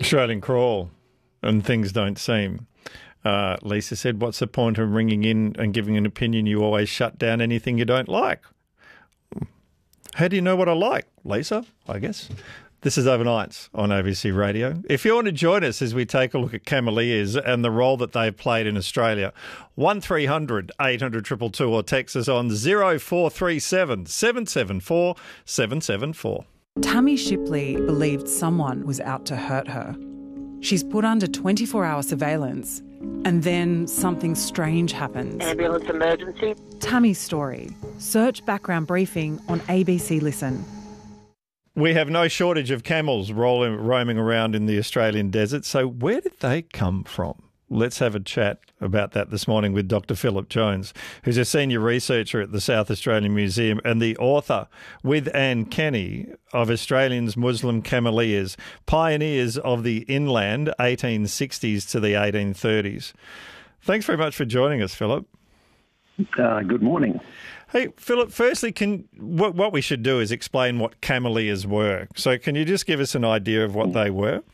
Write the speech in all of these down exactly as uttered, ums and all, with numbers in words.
Australian crawl and things don't seem. Uh, Lisa said, what's the point of ringing in and giving an opinion? You always shut down anything you don't like. How do you know what I like, Lisa? I guess. This is Overnights on A B C Radio. If you want to join us as we take a look at Cameliers and the role that they've played in Australia, one three hundred eight hundred two two two or text us on zero four three seven seven seven four seven seven four. Tammy Shipley believed someone was out to hurt her. She's put under twenty-four hour surveillance, and then something strange happens. Ambulance emergency. Tammy's story. Search background briefing on A B C Listen. We have no shortage of camels rolling, roaming around in the Australian desert. So where did they come from? Let's have a chat about that this morning with Doctor Philip Jones, who's a senior researcher at the South Australian Museum and the author, with Anne Kenny, of Australians' Muslim Cameliers, pioneers of the inland eighteen sixties to the eighteen thirties. Thanks very much for joining us, Philip. Uh, good morning. Hey, Philip, firstly, can what, what we should do is explain what Cameliers were. So can you just give us an idea of what they were?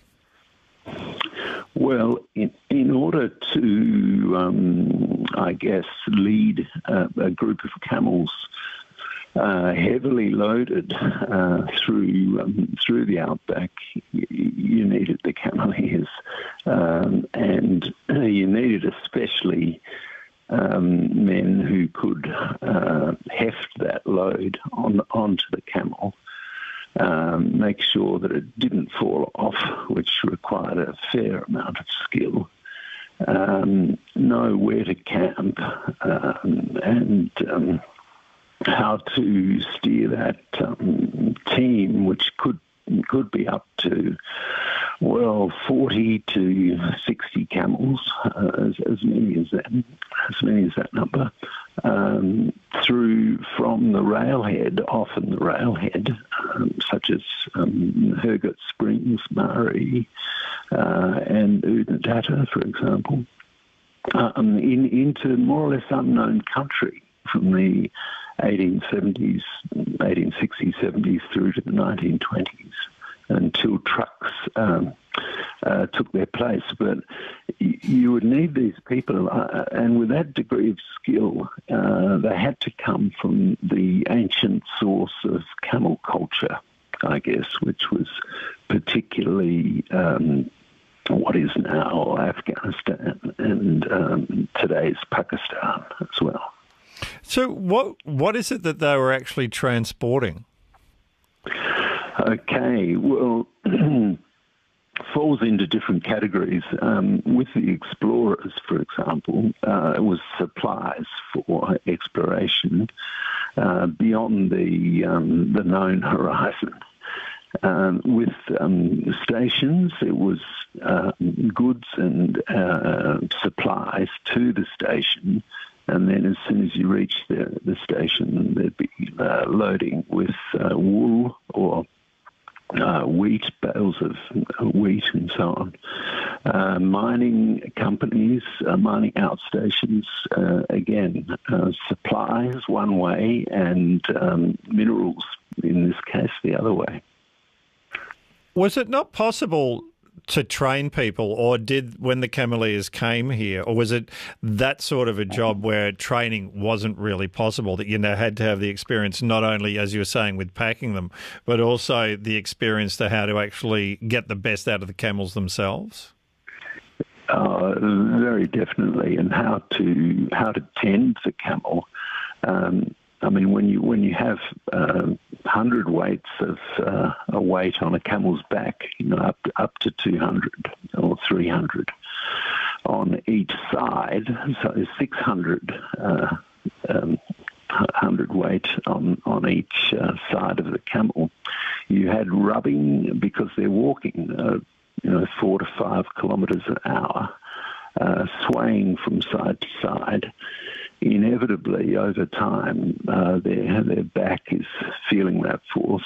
Well, in, in order to, um, I guess, lead uh, a group of camels uh, heavily loaded uh, through um, through the outback, you, you needed the Cameliers, um, and you needed especially Um, men who could uh, heft that load on onto the camel, um, make sure that it didn't fall off, which required a fair amount of skill, um, know where to camp, um, and um, how to steer that um, team, which could could be up to, well, forty to sixty camels, uh, as, as many as that, as many as that number, um, through from the railhead, often the railhead, um, such as um, Hergot Springs, Murray, uh, and Oodnadatta, for example, um, in, into more or less unknown country from the eighteen seventies, eighteen sixties, seventies through to the nineteen twenties, until trucks um, uh, took their place. But y- you would need these people, uh, and with that degree of skill, uh, they had to come from the ancient source of camel culture, I guess, which was particularly um, what is now Afghanistan and um, today's Pakistan as well. So what what is it that they were actually transporting? Okay, well, falls into different categories. Um, with the explorers, for example, uh, it was supplies for exploration uh, beyond the um, the known horizon. Um, with um, stations, it was uh, goods and uh, supplies to the station. And then as soon as you reach the, the station, there'd be uh, loading with uh, wool or uh, wheat, bales of wheat and so on. Uh, mining companies, uh, mining outstations, uh, again, uh, supplies one way and um, minerals, in this case, the other way. Was it not possible to train people, or did, when the Cameliers came here, or was it that sort of a job where training wasn't really possible, that you know, had to have the experience not only, as you were saying, with packing them, but also the experience to how to actually get the best out of the camels themselves? Uh, very definitely, and how to how to tend the camel. Um, I mean, when you when you have uh, hundred weights of uh, a weight on a camel's back, you know, up to, up to two hundred or three hundred on each side, so six hundred uh, um, hundred weight on on each uh, side of the camel. You had rubbing because they're walking, uh, you know, four to five kilometres an hour, uh, swaying from side to side. Inevitably, over time, uh, their their back is feeling that force,